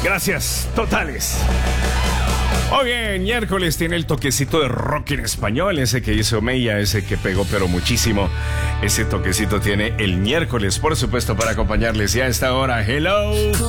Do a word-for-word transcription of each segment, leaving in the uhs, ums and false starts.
Gracias, totales. Muy bien, miércoles tiene el toquecito de rock en español, ese que hizo Meya, ese que pegó pero muchísimo. Ese toquecito tiene el miércoles, por supuesto, para acompañarles ya a esta hora. Hello.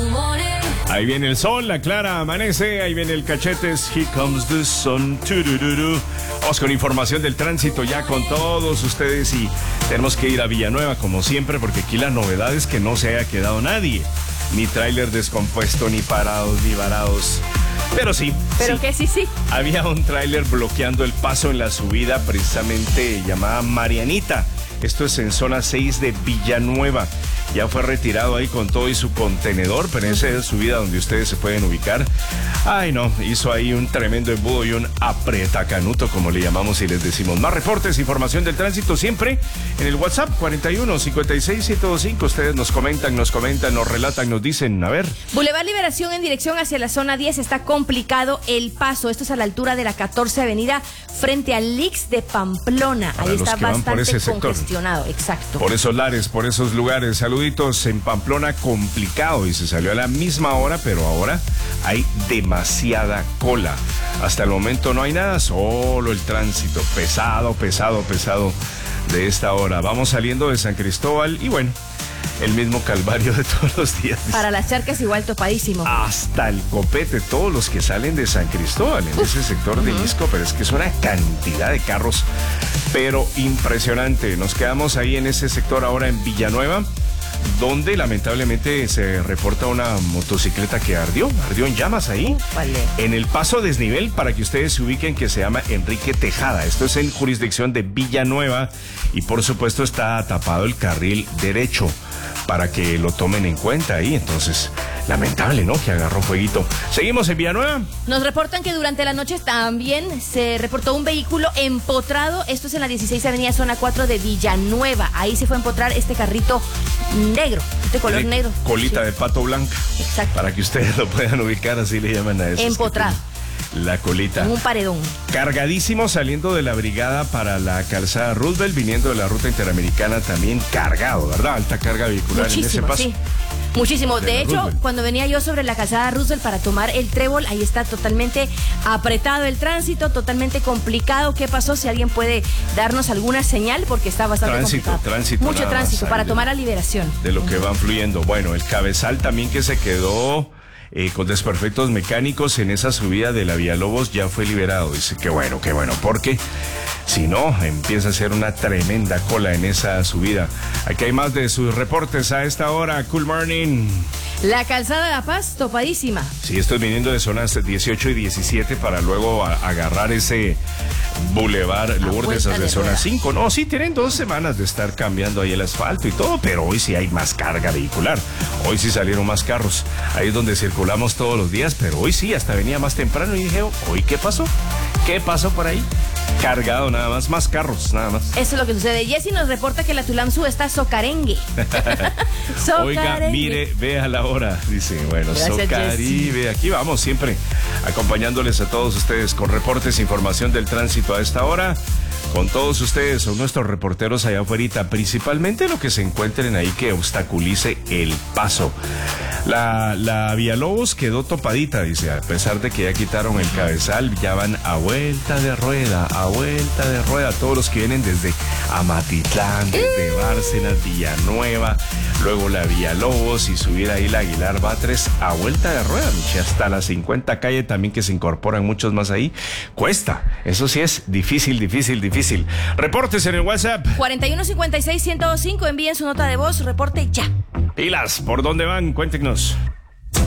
Ahí viene el sol, la clara amanece, ahí viene el cachetes, here comes the sun. Turururu. Vamos con información del tránsito ya con todos ustedes y tenemos que ir a Villanueva como siempre porque aquí la novedad es que no se haya quedado nadie. Ni tráiler descompuesto, ni parados, ni varados. Pero sí. Pero sí. que sí, sí. Había un tráiler bloqueando el paso en la subida precisamente llamada Marianita. Esto es en zona seis de Villanueva. Ya fue retirado ahí con todo y su contenedor, pero en esa subida donde ustedes se pueden ubicar. Ay, no, hizo ahí un tremendo embudo y un apretacanuto, como le llamamos y les decimos. Más reportes, información del tránsito siempre en el WhatsApp cuarenta y uno, cincuenta y seis, ciento veinticinco. Ustedes nos comentan, nos comentan, nos relatan, nos dicen, a ver. Boulevard Liberación en dirección hacia la zona diez está complicado el paso. Esto es a la altura de la catorce Avenida frente al I X de Pamplona. Para ahí los está que van por bastante ese sector. congestionado, exacto. Por esos lares, por esos lugares. Saluditos en Pamplona, complicado. Y se salió a la misma hora, pero ahora hay demasiada cola. Hasta el momento no hay nada, solo el tránsito. Pesado, pesado, pesado de esta hora. Vamos saliendo de San Cristóbal y bueno, el mismo calvario de todos los días. Para las charcas igual topadísimo. Hasta el copete, todos los que salen de San Cristóbal en Uf. ese sector de uh-huh. Isco, pero es que es una cantidad de carros, pero impresionante. Nos quedamos ahí en ese sector ahora en Villanueva, donde lamentablemente se reporta una motocicleta que ardió, ardió en llamas ahí, Uf, vale. en el paso a desnivel, para que ustedes se ubiquen, que se llama Enrique Tejada. Esto es en jurisdicción de Villanueva y por supuesto está tapado el carril derecho para que lo tomen en cuenta ahí. Entonces, lamentable, ¿no? Que agarró fueguito. Seguimos en Villanueva. Nos reportan que durante la noche también se reportó un vehículo empotrado. Esto es en la dieciséis Avenida Zona cuatro de Villanueva. Ahí se fue a empotrar este carrito negro, de color de negro. Colita sí. de pato blanca. Exacto. Para que ustedes lo puedan ubicar, así le llaman a eso. Empotrado. La colita. En un paredón. Cargadísimo saliendo de la brigada para la calzada Roosevelt, viniendo de la ruta interamericana también cargado, ¿verdad? Alta carga vehicular Muchísimo, en ese paso. Sí. Muchísimo. De, de hecho, Roosevelt. Cuando venía yo sobre la calzada Roosevelt para tomar el trébol, ahí está totalmente apretado el tránsito, totalmente complicado. ¿Qué pasó? Si alguien puede darnos alguna señal, porque está bastante tránsito, complicado. Tránsito, Mucho tránsito para tomar la liberación. De lo que van fluyendo. Bueno, el cabezal también que se quedó eh, con desperfectos mecánicos en esa subida de la Villalobos ya fue liberado. Dice que bueno, que bueno, porque si no, empieza a ser una tremenda cola en esa subida. Aquí hay más de sus reportes a esta hora. Cool morning. La calzada de La Paz, topadísima. Sí, estoy viniendo de zonas dieciocho y diecisiete para luego a, agarrar ese Boulevard Lourdes de zona cinco. No, sí, tienen dos semanas de estar cambiando ahí el asfalto y todo, pero hoy sí hay más carga vehicular. Hoy sí salieron más carros. Ahí es donde circulamos todos los días, pero hoy sí, hasta venía más temprano y dije, ¿hoy qué pasó? ¿Qué pasó por ahí? Cargado nada más, más carros, nada más. Eso es lo que sucede. Jessy nos reporta que la Tulamzú está socarengue. Socarengue. Oiga, mire, vea la hora. Dice, bueno, Gracias, Socaribe. Aquí vamos siempre acompañándoles a todos ustedes con reportes, información del tránsito a esta hora. Con todos ustedes son nuestros reporteros allá afuera, principalmente lo que se encuentren ahí que obstaculice el paso. La, la Villalobos quedó topadita, dice, a pesar de que ya quitaron el cabezal, ya van a vuelta de rueda, a vuelta de rueda, todos los que vienen desde Amatitlán, desde Bárcenas, Villanueva, luego la Villalobos y subir ahí la Aguilar Batres, a vuelta de rueda, Michi, hasta la cincuenta calle también, que se incorporan muchos más ahí, cuesta, eso sí es difícil, difícil, difícil. Reportes en el WhatsApp. cuarenta y uno, cincuenta y seis, ciento cinco, envíen su nota de voz, reporte ya. Pilas, ¿por dónde van? Cuéntenos.